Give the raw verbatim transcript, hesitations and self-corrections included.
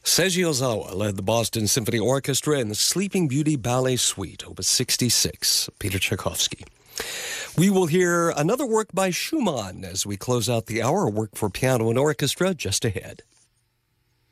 Seiji Ozawa led the Boston Symphony Orchestra in the Sleeping Beauty Ballet Suite, Opus sixty-six, Peter Tchaikovsky. We will hear another work by Schumann as we close out the hour, work for piano and orchestra just ahead.